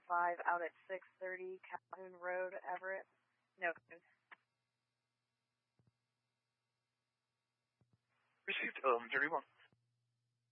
out at 630 Calhoun Road, Everett. No. Received, 31.